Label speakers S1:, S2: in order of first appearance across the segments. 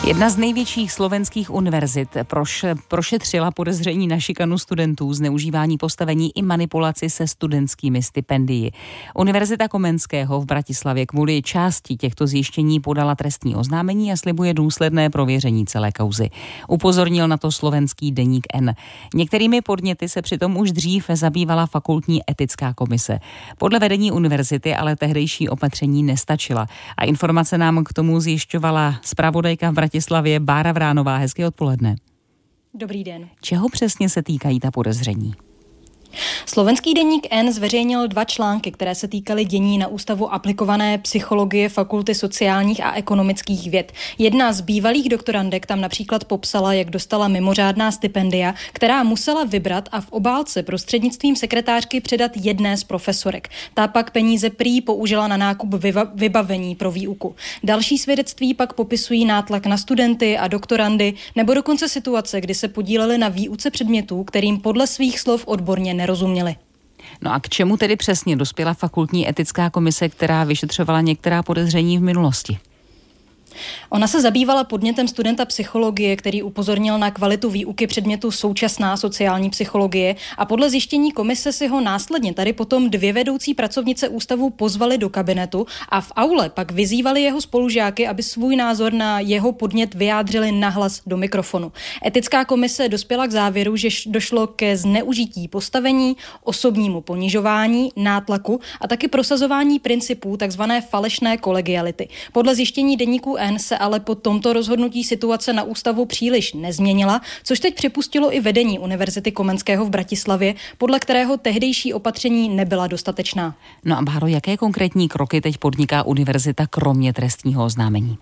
S1: Jedna z největších slovenských univerzit prošetřila podezření na šikanu studentů, zneužívání postavení i manipulaci se studentskými stipendii. Univerzita Komenského v Bratislavě kvůli části těchto zjištění podala trestní oznámení a slibuje důsledné prověření celé kauzy. Upozornil na to slovenský deník N. Některými podněty se přitom už dřív zabývala fakultní etická komise. Podle vedení univerzity ale tehdejší opatření nestačila. A informace nám k tomu zjišťovala zpravodajka v Bratislavě Bára Vránová. Hezké odpoledne.
S2: Dobrý den.
S1: Čeho přesně se týkají ta podezření?
S2: Slovenský deník N zveřejnil 2 články, které se týkaly dění na Ústavu aplikované psychologie Fakulty sociálních a ekonomických věd. Jedna z bývalých doktorandek tam například popsala, jak dostala mimořádná stipendia, která musela vybrat a v obálce prostřednictvím sekretářky předat jedné z profesorek. Ta pak peníze prý použila na nákup vybavení pro výuku. Další svědectví pak popisují nátlak na studenty a doktorandy, nebo dokonce situace, kdy se podíleli na výuce předmětů, kterým podle svých slov odborně nerozuměli.
S1: No a k čemu tedy přesně dospěla fakultní etická komise, která vyšetřovala některá podezření v minulosti?
S2: Ona se zabývala podnětem studenta psychologie, který upozornil na kvalitu výuky předmětu současná sociální psychologie, a podle zjištění komise si ho následně tady potom 2 vedoucí pracovnice ústavu pozvali do kabinetu a v aule pak vyzývali jeho spolužáky, aby svůj názor na jeho podnět vyjádřili nahlas do mikrofonu. Etická komise dospěla k závěru, že došlo ke zneužití postavení, osobnímu ponižování, nátlaku a taky prosazování principů takzvané falešné kolegiality. Podle zjištění deníku N se ale po tomto rozhodnutí situace na ústavu příliš nezměnila, což teď připustilo i vedení Univerzity Komenského v Bratislavě, podle kterého tehdejší opatření nebyla dostatečná.
S1: No a Báro, jaké konkrétní kroky teď podniká univerzita kromě trestního oznámení?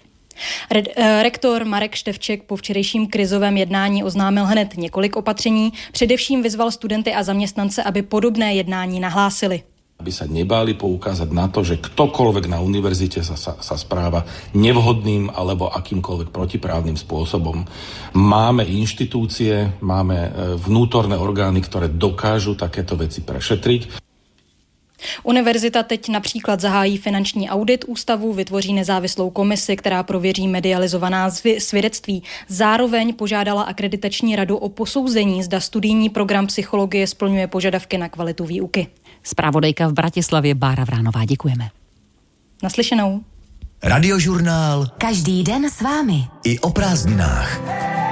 S2: Rektor Marek Števček po včerejším krizovém jednání oznámil hned několik opatření, především vyzval studenty a zaměstnance, aby podobné jednání nahlásili.
S3: Aby sa nebáli poukázať na to, že ktokoľvek na univerzite sa správa nevhodným alebo akýmkoľvek protiprávnym spôsobom. Máme inštitúcie, máme vnútorné orgány, ktoré dokážu takéto veci prešetriť.
S2: Univerzita teď například zahájí finanční audit ústavu, vytvoří nezávislou komisi, která prověří medializovaná svědectví. Zároveň požádala akreditační radu o posouzení, zda studijní program psychologie splňuje požadavky na kvalitu výuky.
S1: Zpravodajka v Bratislavě Bára Vránová, děkujeme.
S2: Naslyšenou.
S4: Radiožurnál.
S5: Každý den s vámi.
S4: I o prázdninách.